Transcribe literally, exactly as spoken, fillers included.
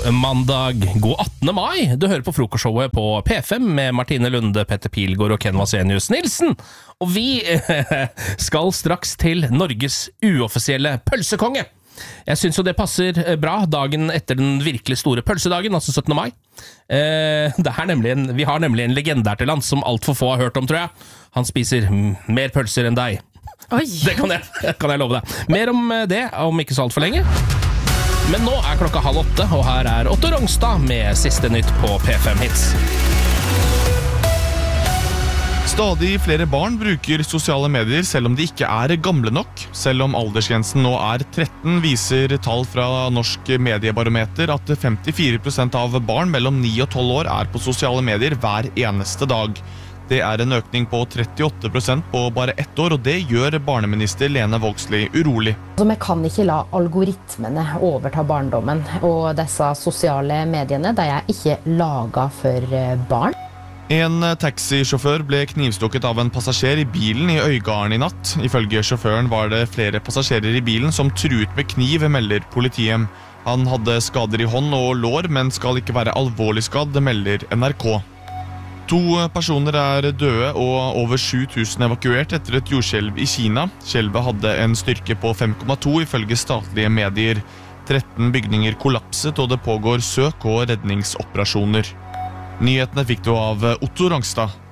God mandag, god attende mai. Du hører på frokostshowet på P fem med Martine Lunde, Petter Pilgaard og Ken Vasenius Nilsen. Og vi skal straks til Norges uoffisielle pølsekonge. Jeg synes jo det passer bra dagen etter den virkelig store pølsedagen, altså syttende mai. Eh, det er nemlig en, vi har nemlig en legende her til lands som alt for få har hørt om, tror jeg. Han spiser mer pølser enn deg. Oi. Det kan jeg, kan jeg love deg. Mer om det, om ikke så alt for lenge. Men nå er klokka halv åtte, og her er Otto Rongstad med siste nytt på P fem Hits. Stadig flere barn bruker sosiale medier selv om de ikke er gamle nok. Selv om aldersgrensen nå er tretten, viser tall fra Norsk Mediebarometer at femtifire prosent av barn mellom ni og tolv år er på sosiale medier hver eneste dag. Det er en økning på trettiåtte prosent på bare ett år, og det gjør barneminister Lene Vågslid urolig. Så vi kan ikke la algoritmene overta barndommen, og disse sosiale mediene de er ikke laget for barn. En taxisjåfør ble knivstukket av en passasjer i bilen i Øygarden i natt. Ifølge sjåføren var det flere passasjerer i bilen som truet med kniv, melder politiet. Han hadde skader i hånd og lår, men skal ikke være alvorlig skadd, melder N R K. To personer er døde og over sju tusen evakuert etter et jordskjelv i Kina. Skjelvet hadde en styrke på fem komma to ifølge statlige medier. tretten bygninger kollapset, og det pågår søk- og redningsoperasjoner. Nyhetene fikk du av Otto Rongstad.